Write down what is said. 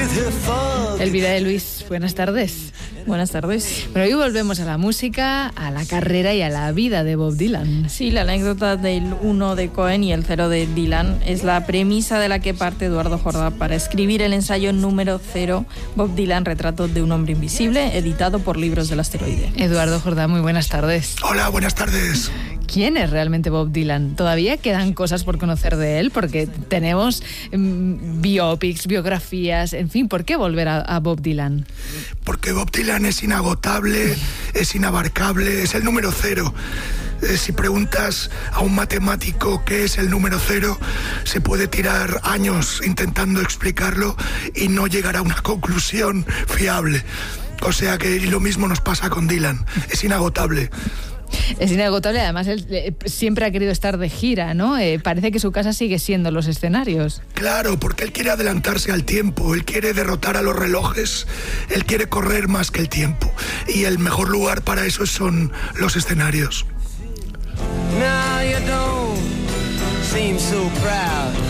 Elvira de Luis, buenas tardes. Buenas tardes. Pero hoy volvemos a la música, a la carrera y a la vida de Bob Dylan. Sí, la anécdota del 1 de Cohen y el 0 de Dylan es la premisa de la que parte Eduardo Jordá para escribir el ensayo número 0, Bob Dylan, retrato de un hombre invisible, editado por Libros del Asteroide. Eduardo Jordá, muy buenas tardes. Hola, buenas tardes. ¿Quién es realmente Bob Dylan? ¿Todavía quedan cosas por conocer de él? Porque tenemos biopics, biografías, en fin, ¿por qué volver a Bob Dylan? Porque Bob Dylan es inagotable, es inabarcable, es el número 0. Si preguntas a un matemático qué es el número 0, se puede tirar años intentando explicarlo y no llegar a una conclusión fiable. O sea que lo mismo nos pasa con Dylan, es inagotable. Es inagotable, además él siempre ha querido estar de gira, ¿no? Parece que su casa sigue siendo los escenarios. Claro, porque él quiere adelantarse al tiempo, él quiere derrotar a los relojes, él quiere correr más que el tiempo. Y el mejor lugar para eso son los escenarios. Now you don't seem so proud.